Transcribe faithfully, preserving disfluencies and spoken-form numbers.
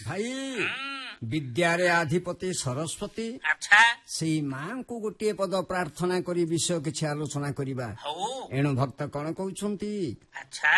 ଭାଇ ବିଦ୍ୟାରେ ଆଧିପତି ସରସ୍ୱତୀ ଆଚ୍ଛା ସେଇ ମାଙ୍କୁ ଗୋଟିଏ ପଦ ପ୍ରାର୍ଥନା କରି ବିଷୟ କିଛି ଆଲୋଚନା କରିବା। ହଉ ଏଣୁ ଭକ୍ତ କଣ କହୁଛନ୍ତି? ଆଚ୍ଛା